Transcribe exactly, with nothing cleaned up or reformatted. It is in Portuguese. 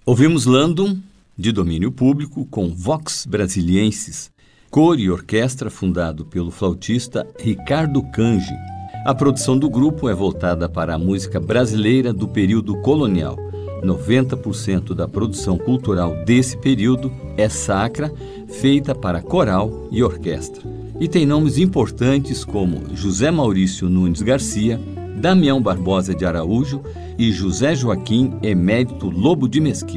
Ouvimos Landum, de domínio público, com Vox Brasiliensis, coro e orquestra fundado pelo flautista Ricardo Cangi. A produção do grupo é voltada para a música brasileira do período colonial. noventa por cento da produção cultural desse período é sacra, feita para coral e orquestra. E tem nomes importantes como José Maurício Nunes Garcia, Damião Barbosa de Araújo e José Joaquim Emérito Lobo de Mesquita.